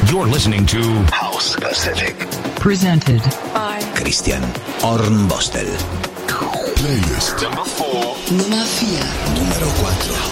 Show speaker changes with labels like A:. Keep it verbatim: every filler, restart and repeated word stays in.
A: You're listening to House Pacific.
B: Presented
C: by
D: Christian Hornbostel.
A: Playlist number four.
D: Nummer vier. Numero cuatro.